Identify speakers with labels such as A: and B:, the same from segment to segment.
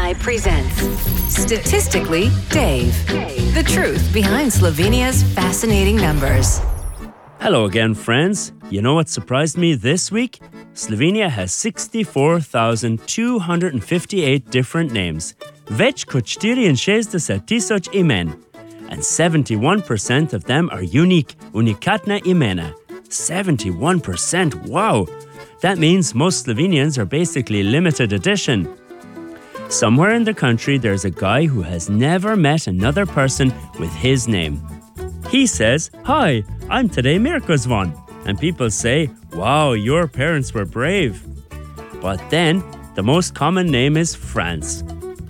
A: SI presents Statistically Dave. The truth behind Slovenia's fascinating numbers.
B: Hello again, friends. You know what surprised me this week? Slovenia has 64,258 different names. Več kot 64,000 imen. And 71% of them are unique, unikatna imena. 71%, wow! That means most Slovenians are basically limited edition. Somewhere in the country, there's a guy who has never met another person with his name. He says, "Hi, I'm today Mirko Zvan." And people say, "Wow, your parents were brave." But then, the most common name is France.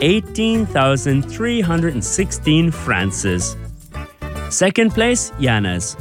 B: 18,316 Frances. Second place, Yanas.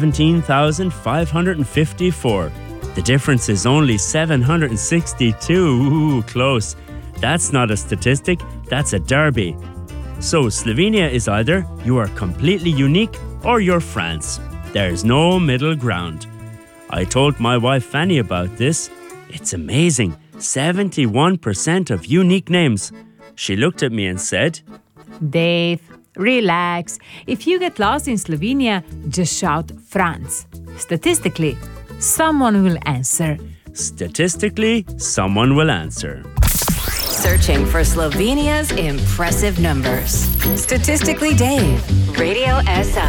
B: 17,554. The difference is only 762. Ooh, close. That's not a statistic, that's a derby. So Slovenia is either you are completely unique or you're France. There's no middle ground. I told my wife Fanny about this. It's amazing. 71% of unique names. She looked at me and said,
C: Dave, relax. If you get lost in Slovenia, just shout France. Statistically, someone will answer.
B: Statistically, someone will answer.
A: Searching for Slovenia's impressive numbers. Statistically Dave. Radio SI.